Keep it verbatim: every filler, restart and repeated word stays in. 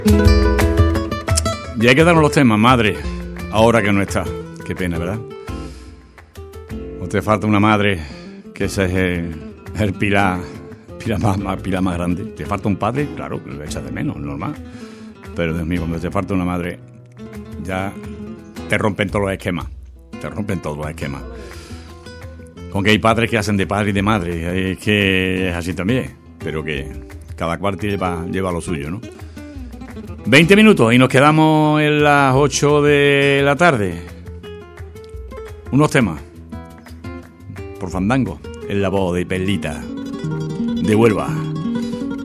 Y hay que darnos los temas, madre, ahora que no está. Qué pena, ¿verdad? O te falta una madre, que ese es el, el pilar, pilar, más, más, pilar más grande. Te falta un padre, claro, lo echas de menos, normal. Pero, Dios mío, cuando te falta una madre, ya te rompen todos los esquemas. Te rompen todos los esquemas. Aunque hay padres que hacen de padre y de madre, es que es así también. Pero que cada cual lleva, lleva lo suyo, ¿no? veinte minutos y nos quedamos en las ocho de la tarde. Unos temas por Fandango, en la voz de Perlita de Huelva.